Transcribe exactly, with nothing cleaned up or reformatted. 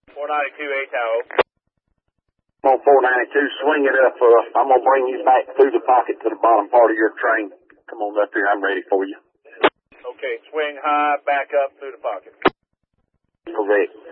four ninety-two, A Tahoe. I'm on four ninety-two, swing it up. Uh, I'm going to bring you back through the pocket to the bottom part of your train. Come on up here. I'm ready for you. Okay, swing high, back up through the pocket. Correct.